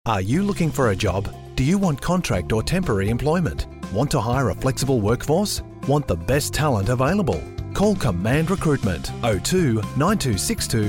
Are you looking for a job? Do you want contract or temporary employment? Want to hire a flexible workforce? Want the best talent available? Call Command Recruitment 02 9262